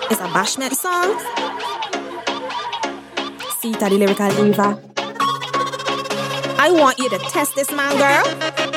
It's a Bashment song. Sita the lyrical diva. I want you to test this man, girl.